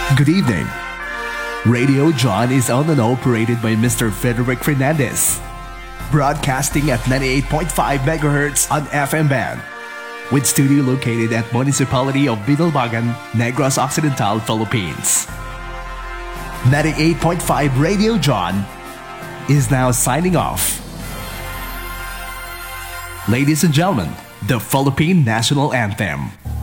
Good evening. Radio John is owned and operated by Mr. Frederick Fernandez, broadcasting at 98.5 megahertz on FM band, with studio located at Municipality of Binalbagan, Negros Occidental, Philippines. 98.5 Radio John is now signing off. Ladies and gentlemen, the Philippine National Anthem.